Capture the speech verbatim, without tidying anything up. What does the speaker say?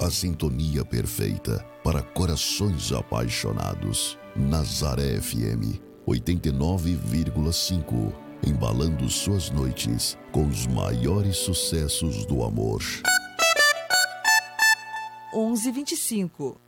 a sintonia perfeita para corações apaixonados. Nazaré F M oitenta e nove vírgula cinco, embalando suas noites com os maiores sucessos do amor. onze e vinte e cinco.